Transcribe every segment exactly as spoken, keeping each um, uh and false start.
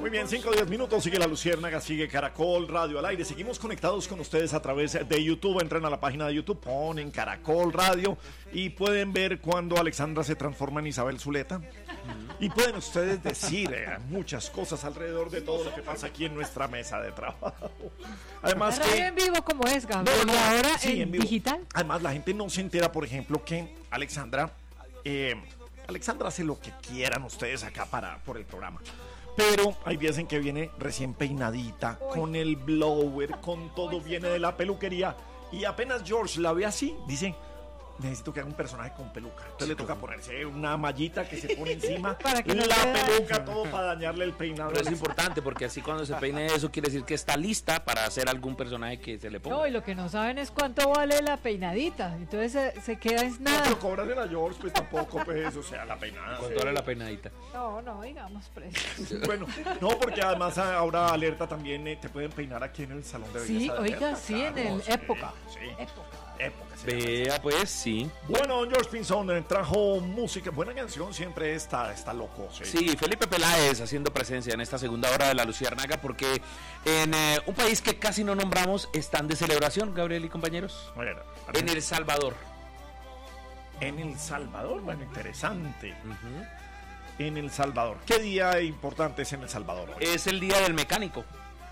Muy bien, cinco o diez minutos, sigue La Luciérnaga, sigue Caracol Radio al aire. Seguimos conectados con ustedes a través de YouTube. Entren a la página de YouTube, ponen Caracol Radio y pueden ver cuando Alexandra se transforma en Isabel Zuleta. Y pueden ustedes decir eh, muchas cosas alrededor de todo lo que pasa aquí en nuestra mesa de trabajo. Además que... en vivo como es, Gabriel. No, no, y ahora sí, en, en vivo. Digital. Además, la gente no se entera, por ejemplo, que Alexandra... Eh, Alexandra hace lo que quieran ustedes acá para, por el programa. Pero hay días en que viene recién peinadita, Uy. con el blower, con todo, viene de la peluquería. Y apenas George la ve así, dice... Necesito que haga un personaje con peluca. Entonces le toca ponerse una mallita que se pone encima, para que no la peluca, todo para dañarle el peinado. Pero es importante porque así cuando se peine eso quiere decir que está lista para hacer algún personaje que se le ponga. No, y lo que no saben es cuánto vale la peinadita. Entonces se, se queda en nada. No, pero cóbrale a George, pues tampoco, pues, o sea, la peinada. ¿Cuánto vale la peinadita? No, no, digamos precio. Bueno, no, porque además ahora Alerta también eh, te pueden peinar aquí en el salón de belleza. Sí, de oiga, Alerta, sí, claro, en el sí, época. Sí. Época. Época, Vea, pues sí. Bueno, don George Pinzón eh, trajo música, buena canción, siempre está, está loco. Sí. sí, Felipe Peláez haciendo presencia en esta segunda hora de La Luciérnaga, porque en eh, un país que casi no nombramos están de celebración, Gabriel y compañeros. Bueno, en El Salvador. En El Salvador, bueno, interesante. Uh-huh. En El Salvador. ¿Qué día importante es en El Salvador hoy? Es el Día del Mecánico.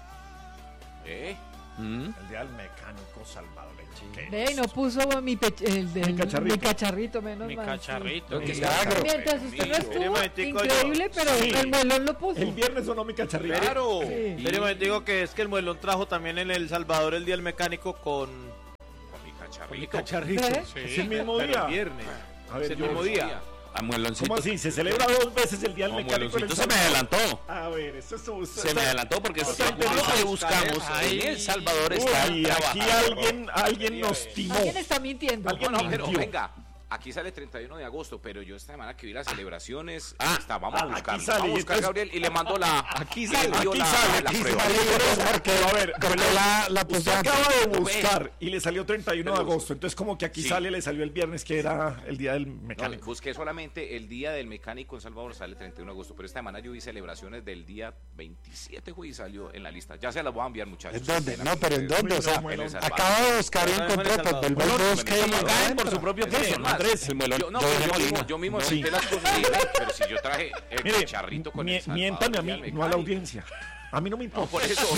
¿Eh? ¿Mm? El Día del Mecánico salvadoreño. Ve, no puso mi, pech- el del, mi cacharrito. Mi cacharrito, menos Mi mal. cacharrito. Sí. Mi Claro. Mientras usted no estuvo, increíble, pero sí. El muelón lo puso. El viernes sonó mi cacharrito. Claro. Sí. Pero me digo que es que el muelón trajo también en El Salvador el Día del Mecánico con... Con mi cacharrito. Con mi cacharrito. ¿Eh? Sí. Es el mismo pero día. El viernes. A ver, es el yo mismo día. A Mueloncito. ¿Cómo así? ¿Se celebra dos veces el Día del no, Mecánico? En el se me adelantó. A ver, eso es... Eso se me adelantó porque según lo que buscamos en El Salvador está Uy, aquí alguien, alguien nos timó. Alguien está mintiendo. Alguien no, mintió. pero venga, aquí sale treinta y uno de agosto, pero yo esta semana que vi las celebraciones, ah, está, vamos ah, a buscar, aquí sale, vamos a buscar entonces, Gabriel y le mando la, aquí le sale, dio aquí la, sale, la aquí prueba. sale, porque, a ver, la, la usted acaba de buscar y le salió treinta y uno de Pero, agosto, entonces como que aquí sí. sale, le salió el viernes que era el Día del Mecánico. No, busqué solamente el Día del Mecánico en Salvador, sale el treinta y uno de agosto, pero esta semana yo vi celebraciones del día veintisiete, y salió en la lista. Ya se las voy a enviar, muchachos. ¿En dónde? No, pero ¿en dónde? O sea, bueno, acabo de buscar y encontré, pues vuelvo al bosque y caen por su propio peso. Andrés, el melón. Yo, no, Yo pero de yo, Molina. mismo, yo mismo No, senté sí. las cosas y dije, pero si yo traje el mire, cacharrito con mi- el Salvador, miéntame a Día mí, del no a la Mecánico. audiencia. A mí no me No, importa. por eso.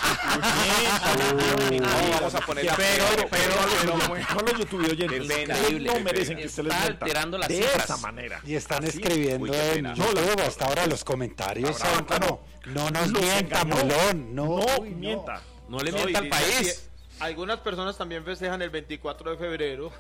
Miéntame. No, vamos a poner la Pero, prueba. pero, pero, no los YouTube oyentes. Qué pena. No merecen que usted les Está mienta alterando las de cifras. esa manera. y están Así. escribiendo Uy, qué en pena. YouTube hasta ahora los comentarios. Ahora, son como, no nos los mienta, engañó. molón, no, No, uy, no. mienta. No le No, mienta y al dice país. que algunas personas también festejan el veinticuatro de febrero.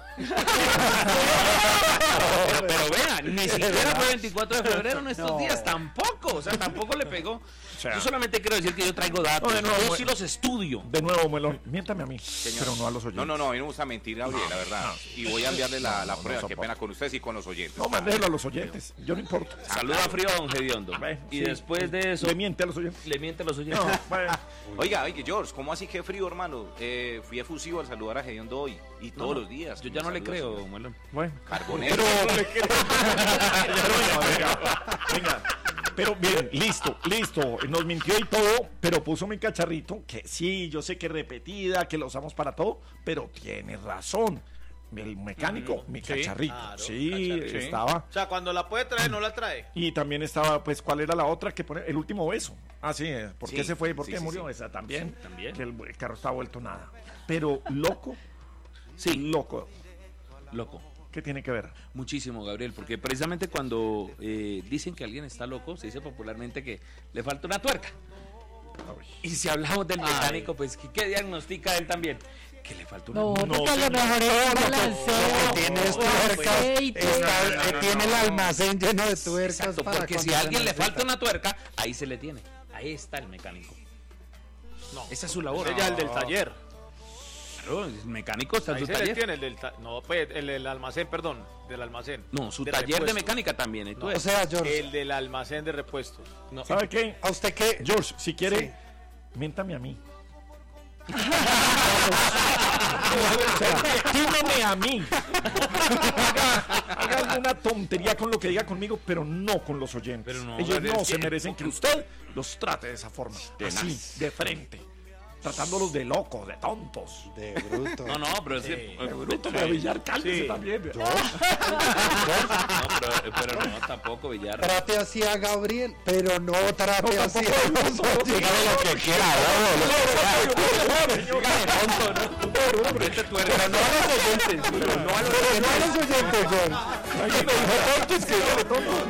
Pero, pero vean, ni siquiera fue veinticuatro de febrero en estos No. días, tampoco, o sea, tampoco le pegó. sea, yo solamente quiero decir que yo traigo datos, no, de nuevo, yo sí los estudio. De nuevo, Melón, miéntame a mí, Señor. pero no a los oyentes. No, no, no, a mí no me gusta mentir, Gabriel, la verdad. Y voy a enviarle la, la No, no prueba, qué soporto. pena con ustedes y con los oyentes. No, mándelo a los oyentes, yo no importa. Saluda frío a don Gediondo. Bueno, Y sí. después de eso, Le miente a los oyentes. le miente a los oyentes. No, bueno. Oiga, oye, George, ¿cómo así que frío, hermano? Eh, fui efusivo al saludar a Gediondo hoy y todos No, los días. Yo me ya no le saluda, creo, señor. Melón. Bueno. Carbonero. Pero, venga, venga, venga. Pero bien, listo, listo. Nos mintió y todo, pero puso mi cacharrito, que sí, yo sé que es repetida, que lo usamos para todo, pero tiene razón. El mecánico, mi Sí, cacharrito. claro, sí, cacharrito. estaba. O sea, cuando la puede traer, no la trae. Y también estaba, pues, ¿cuál era la otra que pone? El último beso. Ah, sí, eh, ¿por Sí, qué se fue y por sí, qué sí, murió? sí. Esa también. Sí, también. Que el, el carro estaba vuelto nada. Pero loco, Sí, loco. loco. ¿Qué tiene que ver? Muchísimo, Gabriel, porque precisamente cuando eh, dicen que alguien está loco, se dice popularmente que le falta una tuerca. Y si hablamos del mecánico, pues, ¿qué, qué diagnostica él también? Que le falta una No, No, porque a lo señor. mejor es balanceo. Tienes o tuercas, aceite. está- no, no, no, tiene no. el almacén lleno de tuercas. Exacto, para porque cuando si a se alguien le necesita. falta una tuerca, ahí se le tiene. Ahí está el mecánico. No. Esa es su labor. Ella el del taller. Claro, el mecánico está en Ahí su se le taller. tiene el del ta- no, pues, el del almacén, perdón, del almacén. No, su de taller de repuestos. mecánica también. ¿eh? Tú O eres- sea, George, El del almacén de repuestos. no. ¿Sabe qué? ¿a usted qué? George, si quiere, Sí. miéntame a mí. O sea, tímeme a mí. Haga, haga alguna tontería con lo que diga conmigo, pero no con los oyentes. Pero no, Ellos pero no es se que- merecen que usted los trate de esa forma. Así, de frente. Tratándolos de locos, de tontos. De bruto. No, no, pero es que... De bruto, de Villar, cálmese Sí. también. No, pero, pero no, tampoco, Villar. Trate así a Gabriel, pero no trate así a Dígame lo que quiera, Vete tú eres- no a los oyentes, pero no a los no a los oyentes, John. Alguien me dijo tontos, que dígale tontos,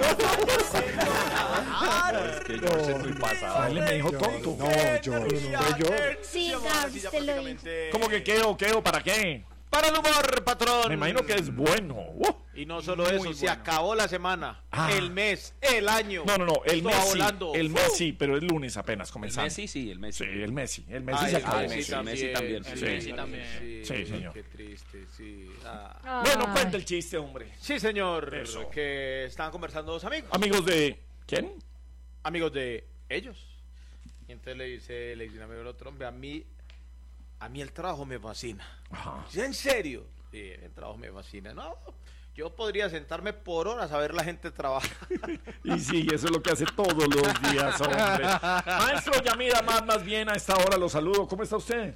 ¿no? Es que yo soy muy pasado. Alguien me dijo tonto. No, John. Fue yo. Sí, vamos Gabs, así ya te lo prácticamente- ¿Cómo que queo, queo, para qué? Para el humor, patrón. Me imagino que es bueno. Uh. Y no solo eso, se acabó la semana, Ah. el mes, el año. No, no, no, el Esto mes va sí, volando. el mes sí, pero es lunes apenas El comenzando. Messi, sí, el Messi. Sí, el Messi, el Messi Ay, se el acabó. Messi, Messi el Messi también, el sí. Messi Sí. también. Sí, señor. Qué triste, sí. Ah. Bueno, Ay. cuenta el chiste, hombre. Sí, señor. Eso. Que estaban conversando dos amigos. Amigos de... ¿Quién? amigos de ellos. Y entonces le dice, le dice un amigo al otro, hombre, a mí, a mí el trabajo me fascina. Ajá. ¿Sí, en serio? Sí, el trabajo me fascina. No, yo podría sentarme por horas a ver la gente trabajar. Y sí, eso es lo que hace todos los días, hombre. Maestro Yamida, más, más bien a esta hora lo saludo. ¿Cómo está usted?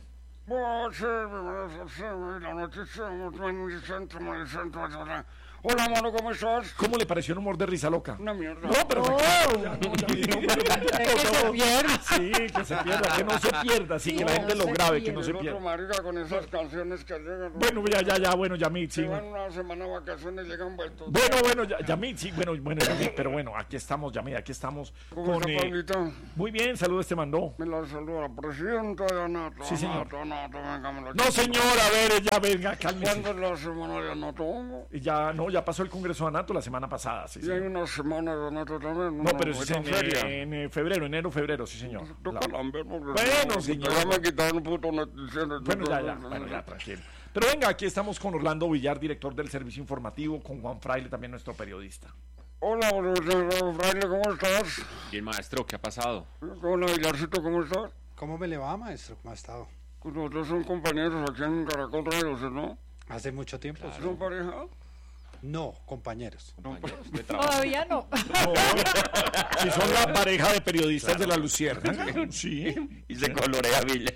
Hola, mano, ¿cómo estás? ¿Cómo le pareció el humor de Risa Loca? Una mierda. No, pero... Oh. Ya, no, Yamida, no, pero- Es que se pierde. Sí, que se pierda, que no se pierda, sí, que la gente lo grabe, que no se El otro pierda. marica con esas canciones que llegan. Bueno, ya, ya, ya, bueno, Yamid, sí. Se van una semana de vacaciones y llegan vueltos. Bueno, bueno, ya- Yamid, sí, bueno, bueno, Yamid, pero bueno, aquí estamos, Yamid, aquí estamos ¿Cómo con... está, eh, Pablito? muy bien, saludos te mandó. Me la saluda la presidenta de Anato. Sí, señor. Anato, Anato, venga, me lo No, señor, a ver, ya venga, cálmese. ¿Cuándo es la semana de Anato? Y ya, no, ya pasó el Congreso de Anato la semana pasada, sí, Y hay señor. una semana de Anato también. No, pero eso es una en, feria. eh, en, eh, febrero, enero, febrero, sí, señor. Toca La- lamber porque Bueno, no, señor. Ya me quitaron un puto noticiero. Bueno, ya, ya, bueno, ya, tranquilo. Pero venga, aquí estamos con Orlando Villar, director del servicio informativo, con Juan Fraile, también nuestro periodista. Hola, profesor Fraile, ¿cómo estás? Y el maestro, ¿qué ha pasado? Hola, Villarcito, ¿cómo estás? ¿Cómo me le va, maestro? ¿Cómo ha estado? Pues nosotros son compañeros aquí en Caracol Radio, ¿no? ¿Hace mucho tiempo? sí. ¿Son pareja? No, compañeros. Compañeros de trabajo. Todavía no. No, si son la pareja de periodistas de la Luciérnaga. Sí. Y se colorea Villa.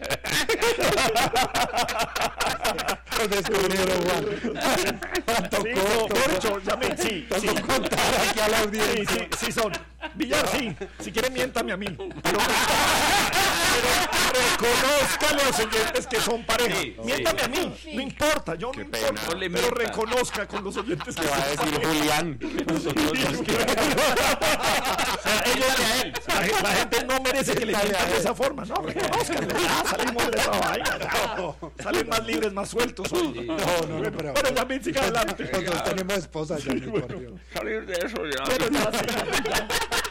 Lo descubrieron, Juan. Sí, no, de hecho, Yamid, sí, sí. Contar aquí a la Sí, audiencia. sí, sí son. Villar, sí. Si quieren, miéntame a mí. Pero, pero reconózcale a los oyentes que son pareja. Sí, Miéntame a mí. No importa, yo no pena. importa. No le Pero mienta. reconozca con los oyentes que Va a son decir pareja. Julián. Nosotros nos O sea, ellos a él. La, gen- la gente no merece que le mientan de esa forma, ¿no? Reconózcanle, ya salimos de esa vaina. Ya. Salen más libres, más sueltos hoy. No, no, no, pero... Pero Yamid, siga adelante. Nosotros tenemos esposa, ya, por Dios. Salir de eso ya. Pero ya, sí, ya.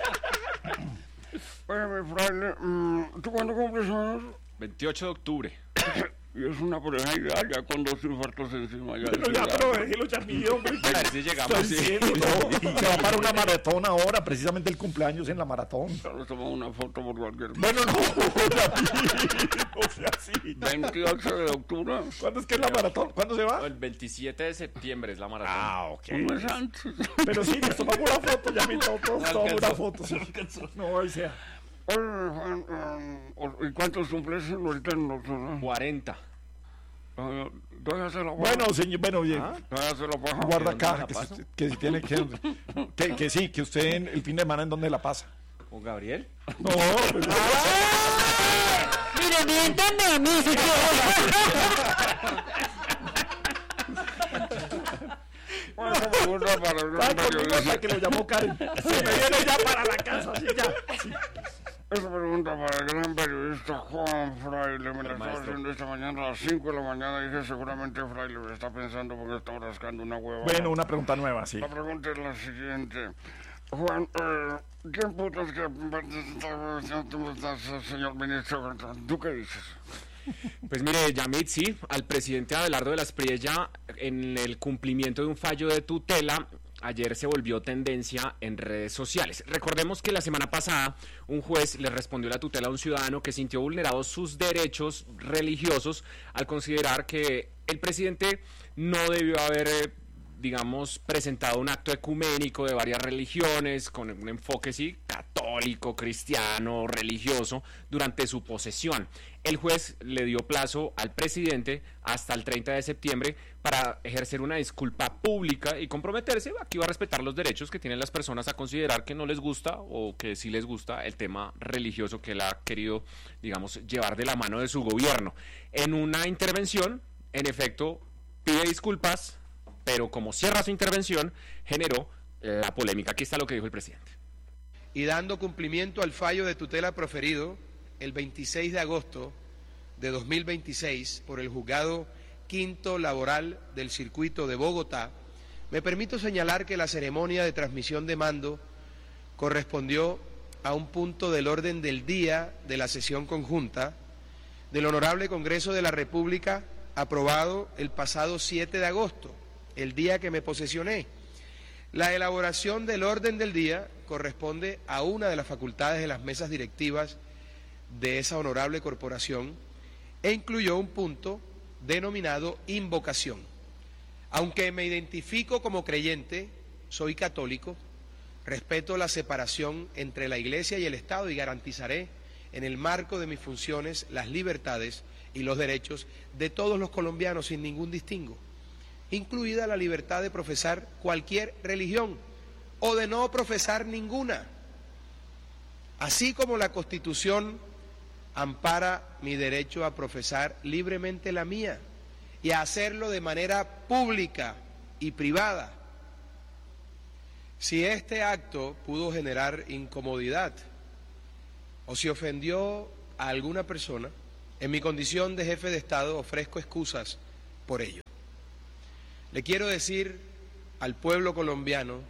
Oye, mi Fraile, mm, ¿tú cuándo cumples años? veintiocho de octubre. Y es una pareja ideal ya con dos infartos encima. Ya, Pero ya, pero déjelo ya mío, hombre. A ver si llegamos. Estoy sí. diciendo, no, se va para una maratón ahora, precisamente el cumpleaños en la maratón. Nos tomamos una foto por cualquier... Bueno, no, o sea, sí. veintiocho de octubre, ¿Cuándo es que es la maratón? ¿Cuándo se va? El veintisiete de septiembre es la maratón. Ah, ok. un mes antes. Pero sí, nos tomamos una foto, ya mi todos tomamos una foto. Sí. No, ahí sea. Oye, Juan, um, ¿y cuántos cumples ahorita en octubre? cuarenta. Todavía se la paja. Bueno, señor, bueno, bien. Todavía se la paja. Guarda ¿dónde me acá, la que, paso? si- que si tiene que, que, que sí, que usted en el fin de semana en dónde la pasa. ¿Con Gabriel? No, pues, Mire, miéntame a mí si Bueno, esa pregunta para el gran está conmigo hasta periodista. que lo llamó Karen. Se me viene ya para la casa, sí, ya. Sí. Esa pregunta para el gran periodista Juan Fraile. Me la estaba maestro. haciendo esta mañana a las cinco de la mañana. Dije, seguramente Fraile me está pensando porque está rascando una hueva. Bueno, una pregunta nueva, sí. La pregunta es la siguiente. Juan, eh, ¿quién putas que... señor ministro? ¿Tú qué dices? Pues mire, Yamid, sí, al presidente Abelardo de la Espriella, en el cumplimiento de un fallo de tutela, ayer se volvió tendencia en redes sociales. Recordemos que la semana pasada un juez le respondió la tutela a un ciudadano que sintió vulnerados sus derechos religiosos al considerar que el presidente no debió haber, eh, digamos, presentado un acto ecuménico de varias religiones con un enfoque, sí, católico, cristiano, religioso, durante su posesión. El juez le dio plazo al presidente hasta el treinta de septiembre para ejercer una disculpa pública y comprometerse a que iba a respetar los derechos que tienen las personas a considerar que no les gusta o que sí les gusta el tema religioso que él ha querido, digamos, llevar de la mano de su gobierno. En una intervención, en efecto, pide disculpas, pero como cierra su intervención, generó la polémica. Aquí está lo que dijo el presidente. Y dando cumplimiento al fallo de tutela proferido el veintiséis de agosto de dos mil veintiséis por el Juzgado Quinto Laboral del Circuito de Bogotá, me permito señalar que la ceremonia de transmisión de mando correspondió a un punto del orden del día de la sesión conjunta del Honorable Congreso de la República aprobado el pasado siete de agosto, el día que me posesioné. La elaboración del orden del día corresponde a una de las facultades de las mesas directivas de esa honorable corporación e incluyó un punto denominado invocación. Aunque me identifico como creyente, soy católico, respeto la separación entre la Iglesia y el Estado y garantizaré en el marco de mis funciones las libertades y los derechos de todos los colombianos sin ningún distingo, incluida la libertad de profesar cualquier religión o de no profesar ninguna, así como la Constitución ampara mi derecho a profesar libremente la mía y a hacerlo de manera pública y privada. Si este acto pudo generar incomodidad o si ofendió a alguna persona, en mi condición de jefe de Estado ofrezco excusas por ello. Le quiero decir al pueblo colombiano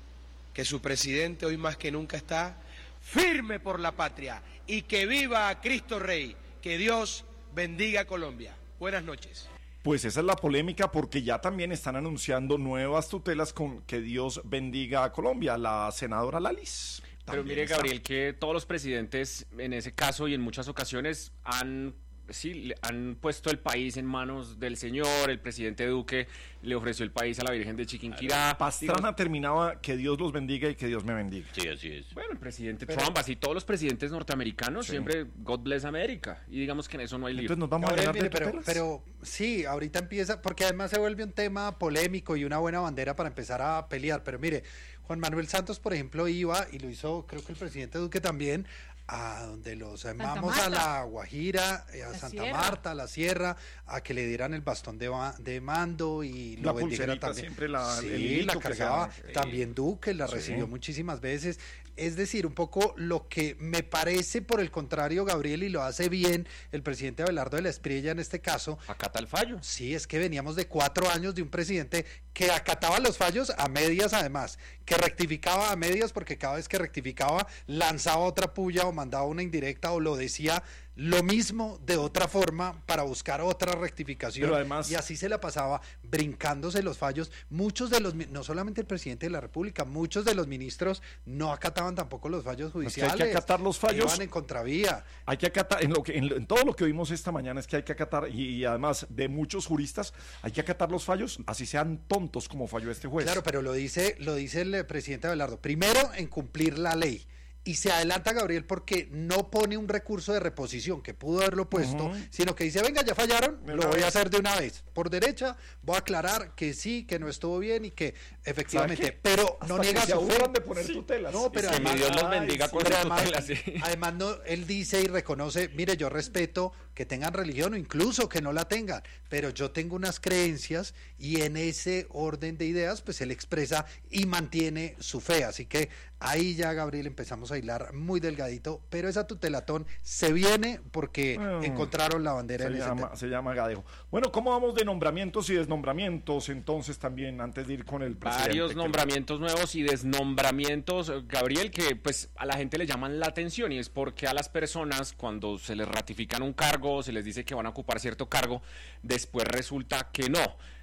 que su presidente hoy más que nunca está firme por la patria y que viva a Cristo Rey, que Dios bendiga a Colombia. Buenas noches. Pues esa es la polémica porque ya también están anunciando nuevas tutelas con que Dios bendiga a Colombia, la senadora Lalis. Pero mire, Gabriel, que todos los presidentes en ese caso y en muchas ocasiones han... Sí, le han puesto el país en manos del señor. El presidente Duque le ofreció el país a la Virgen de Chiquinquirá. Pastrana Digo, terminaba que Dios los bendiga y que Dios me bendiga. Sí, así es. Bueno, el presidente Pero- Trump, así todos los presidentes norteamericanos, Sí. siempre God bless America. Y digamos que en eso no hay lío. Entonces nos vamos Gabriel, a llenar de mire, pero, tutelas. pero sí, ahorita empieza, porque además se vuelve un tema polémico y una buena bandera para empezar a pelear. Pero mire, Juan Manuel Santos, por ejemplo, iba, y lo hizo, creo que el presidente Duque también, a donde los llamamos a Marta. la Guajira, eh, a La Santa Sierra. Marta, a la Sierra, a que le dieran el bastón de, ba- de mando y La lo bendijeran pulserita también. siempre, la- el sí, hilito la que se cargaba llama. Sí. también Duque, la Sí. recibió muchísimas veces. Es decir, un poco lo que me parece, por el contrario, Gabriel, y lo hace bien el presidente Abelardo de la Espriella en este caso. Acata el fallo. Sí, es que veníamos de cuatro años de un presidente que acataba los fallos a medias, además, que rectificaba a medias porque cada vez que rectificaba lanzaba otra puya o mandaba una indirecta o lo decía lo mismo de otra forma para buscar otra rectificación. Pero además- y así se la pasaba brincándose los fallos. Muchos de los, mi- no solamente el presidente de la República, muchos de los ministros no acataban tampoco los fallos que hay que judiciales. acatar los fallos. Iban en contravía. Hay que acatar, en, lo que, en, lo- en todo lo que vimos esta mañana es que hay que acatar, y, y además de muchos juristas, hay que acatar los fallos, así sean tontos como falló este juez. Claro, pero lo dice, lo dice el eh, presidente Abelardo. Primero, en cumplir la ley. Y se adelanta Gabriel porque no pone un recurso de reposición, que pudo haberlo puesto, Ujú. sino que dice, venga, ya fallaron, De lo una voy a vez. hacer de una vez. Por derecha, voy a aclarar que sí, que no estuvo bien y que efectivamente, ¿Sabe qué? pero Hasta no que niega se su fe. aburran de poner tutelas. No, pero Que además- mi Dios los Ay, bendiga sí. con Pero sus además, tutelas, sí. además no, él dice y reconoce, mire, yo respeto que tengan religión o incluso que no la tengan, pero yo tengo unas creencias y en ese orden de ideas, pues él expresa y mantiene su fe. Así que ahí ya, Gabriel, empezamos a hilar muy delgadito, pero esa tutelatón se viene porque Mm. encontraron la bandera Se en ese llama, tema. se llama Gadejo. Bueno, ¿cómo vamos de nombramientos y desnombramientos entonces también antes de ir con el presidente? Varios que- nombramientos nuevos y desnombramientos, eh, Gabriel, que pues a la gente le llaman la atención y es porque a las personas cuando se les ratifican un cargo, se les dice que van a ocupar cierto cargo, después resulta que no.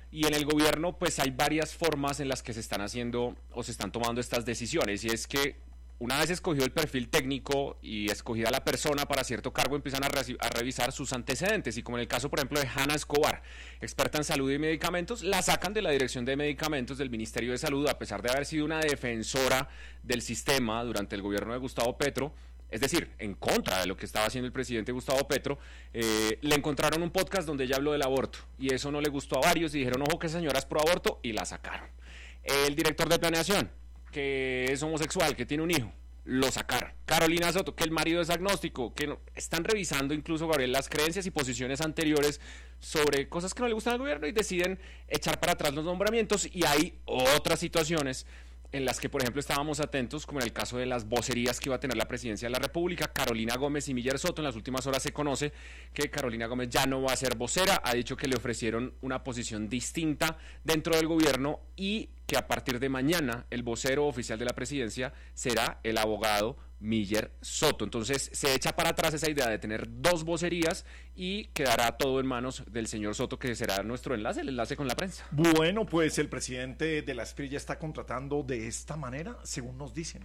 Y en el gobierno pues hay varias formas en las que se están haciendo o se están tomando estas decisiones, y es que una vez escogido el perfil técnico y escogida la persona para cierto cargo, empiezan a, re- a revisar sus antecedentes, y como en el caso, por ejemplo, de Hanna Escobar, experta en salud y medicamentos, la sacan de la Dirección de Medicamentos del Ministerio de Salud, a pesar de haber sido una defensora del sistema durante el gobierno de Gustavo Petro, es decir, en contra de lo que estaba haciendo el presidente Gustavo Petro. Eh, le encontraron un podcast donde ella habló del aborto, y eso no le gustó a varios, y dijeron, ojo que esa señora es pro aborto, y la sacaron. El director de planeación, que es homosexual, que tiene un hijo, lo sacaron. Carolina Soto, que el marido es agnóstico, que no, están revisando incluso, Gabriel, las creencias y posiciones anteriores sobre cosas que no le gustan al gobierno y deciden echar para atrás los nombramientos. Y hay otras situaciones en las que, por ejemplo, estábamos atentos, como en el caso de las vocerías que iba a tener la presidencia de la República, Carolina Gómez y Miller Soto. En las últimas horas se conoce que Carolina Gómez ya no va a ser vocera, ha dicho que le ofrecieron una posición distinta dentro del gobierno y que a partir de mañana el vocero oficial de la presidencia será el abogado Miller Soto. Entonces se echa para atrás esa idea de tener dos vocerías y quedará todo en manos del señor Soto, que será nuestro enlace, el enlace con la prensa. Bueno, pues el presidente de la Esprilla está contratando de esta manera, según nos dicen.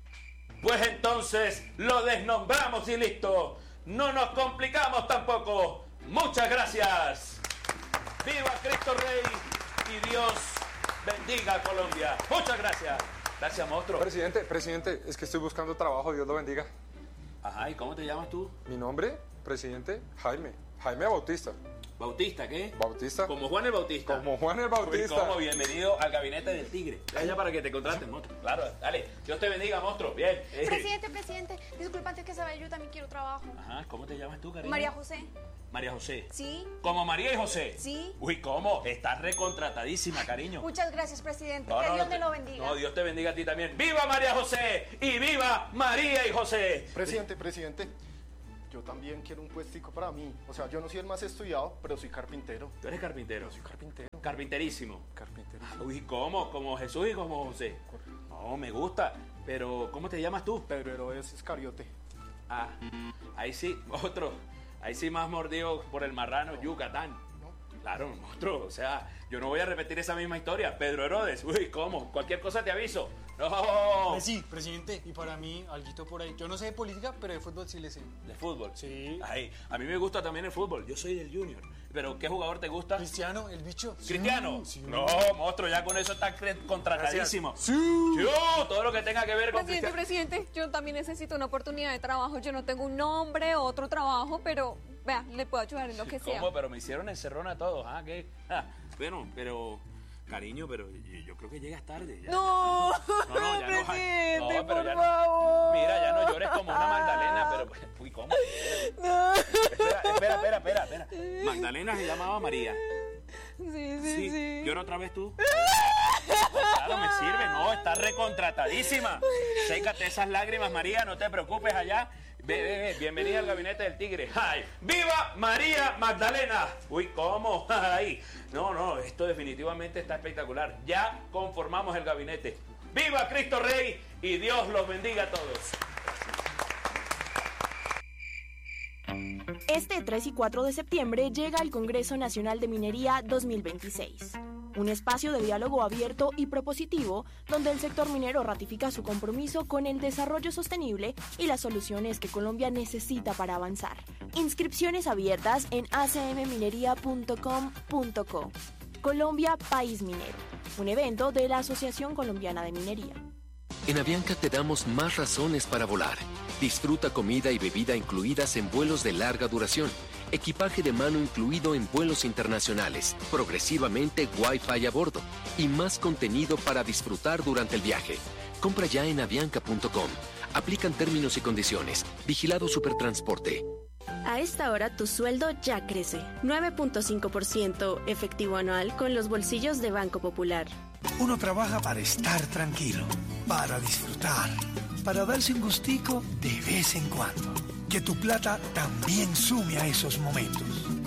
Pues entonces lo desnombramos y listo. No nos complicamos tampoco. Muchas gracias. ¡Viva Cristo Rey! Y Dios bendiga a Colombia. Muchas gracias. Gracias, monstruo. Presidente, presidente, es que estoy buscando trabajo, Dios lo bendiga. Ajá, ¿y cómo te llamas tú? Mi nombre, presidente, Jaime. Jaime Bautista. ¿Bautista qué? Bautista. Como Juan el Bautista. Como Juan el Bautista. Como bienvenido al gabinete del tigre. Allá para que te contraten, monstruo. Claro, dale. Dios te bendiga, monstruo. Bien. Presidente, presidente, disculpa, antes que se vaya, yo también quiero trabajo. Ajá, ¿cómo te llamas tú, cariño? María José. María José. Sí. ¿Como María y José? Sí. Uy, ¿cómo? Estás recontratadísima, cariño. Muchas gracias, presidente. No, que no, Dios no me te- lo bendiga. No, Dios te bendiga a ti también. ¡Viva María José! ¡Y viva María y José! Presidente, presidente, yo también quiero un puestico para mí. O sea, yo no soy el más estudiado, pero soy carpintero. ¿Tú eres carpintero? Soy carpintero. Carpinterísimo. Carpintero. Uy, ¿cómo? ¿Como Jesús y como José? No, me gusta. Pero, ¿cómo te llamas tú? Pedro Herodes Iscariote. Ah, ahí sí, otro. Ahí sí más mordido por el marrano, Yucatán. Claro, monstruo. O sea, yo no voy a repetir esa misma historia. Pedro Herodes, uy, ¿cómo? Cualquier cosa te aviso. No. Pues sí, presidente, y para mí, alguito por ahí. Yo no sé de política, pero de fútbol sí le sé. ¿De fútbol? Sí. Ay, a mí me gusta también el fútbol. Yo soy del Junior. ¿Pero qué jugador te gusta? Cristiano, el bicho. ¿Cristiano? Sí, sí. No, monstruo, ya con eso está cre- contratadísimo. Sí. Yo, todo lo que tenga que ver con Presidente, Cristiano. presidente, yo también necesito una oportunidad de trabajo. Yo no tengo un nombre, otro trabajo, pero vea, le puedo ayudar en lo que sea. ¿Cómo? Pero me hicieron encerrón a todos. ¿Ah? ¿Qué? Ah, bueno, pero... Cariño, pero yo, yo creo que llegas tarde. Ya. No, No, no, ya no, presidente, no, pero por ya no. favor. Mira, ya no llores como una Magdalena, pero... Uy, ¿cómo? No. Espera, espera, espera, espera, espera. Magdalena se llamaba María. Sí, sí, sí. ¿Llora otra vez tú? Claro, me sirve. No, está recontratadísima. Sécate esas lágrimas, María, no te preocupes allá. Ve, ve, ve, bienvenida al gabinete del tigre. ¡Ay! ¡Viva María Magdalena! Uy, ¿cómo? ¡Ay! No, no, esto definitivamente está espectacular. Ya conformamos el gabinete. ¡Viva Cristo Rey! Y Dios los bendiga a todos. Este tres y cuatro de septiembre llega el Congreso Nacional de Minería dos mil veintiséis, un espacio de diálogo abierto y propositivo donde el sector minero ratifica su compromiso con el desarrollo sostenible y las soluciones que Colombia necesita para avanzar. Inscripciones abiertas en a c m minería punto com punto co. Colombia País Minero, un evento de la Asociación Colombiana de Minería. En Avianca te damos más razones para volar. Disfruta comida y bebida incluidas en vuelos de larga duración, equipaje de mano incluido en vuelos internacionales, progresivamente Wi-Fi a bordo y más contenido para disfrutar durante el viaje. Compra ya en avianca punto com. Aplican términos y condiciones. Vigilado Supertransporte. A esta hora tu sueldo ya crece. nueve punto cinco por ciento efectivo anual con los bolsillos de Banco Popular. Uno trabaja para estar tranquilo, para disfrutar, para darse un gustico de vez en cuando. Que tu plata también sume a esos momentos.